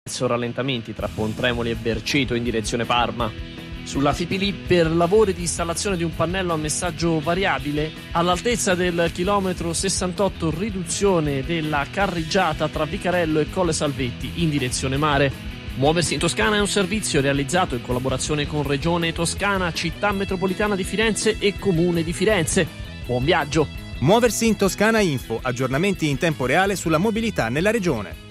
Rallentamenti tra Pontremoli e Berceto in direzione Parma. Sulla Fipili per lavori di installazione di un pannello a messaggio variabile all'altezza del chilometro 68, riduzione della carreggiata tra Vicarello e Colle Salvetti in direzione mare. Muoversi in Toscana è un servizio realizzato in collaborazione con Regione Toscana, Città Metropolitana di Firenze e Comune di Firenze. Buon viaggio! Muoversi in Toscana Info, aggiornamenti in tempo reale sulla mobilità nella regione.